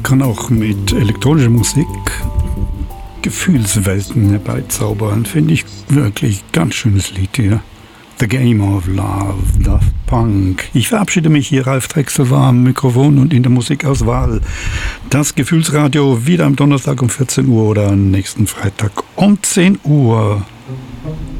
Man kann auch mit elektronischer Musik Gefühlswelten herbeizaubern. Finde ich wirklich ganz schönes Lied hier. The Game of Love, Daft Punk. Ich verabschiede mich hier. Ralf Drechsel war am Mikrofon und in der Musikauswahl. Das Gefühlsradio wieder am Donnerstag um 14 Uhr oder nächsten Freitag um 10 Uhr.